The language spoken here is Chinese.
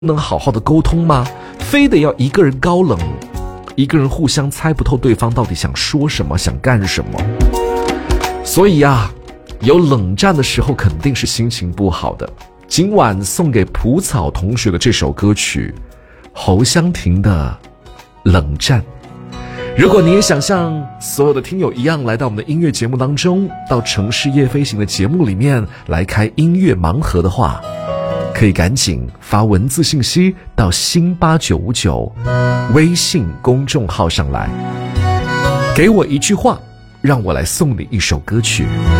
能好好的沟通吗？非得要一个人高冷，一个人互相猜不透对方到底想说什么，想干什么。所以啊，有冷战的时候肯定是心情不好的。今晚送给蒲草同学的这首歌曲，侯湘婷的《冷战》。如果你也想像所有的听友一样来到我们的音乐节目当中，到城市夜飞行的节目里面来开音乐盲盒的话，可以赶紧发文字信息到新8959微信公众号上来，给我一句话，让我来送你一首歌曲。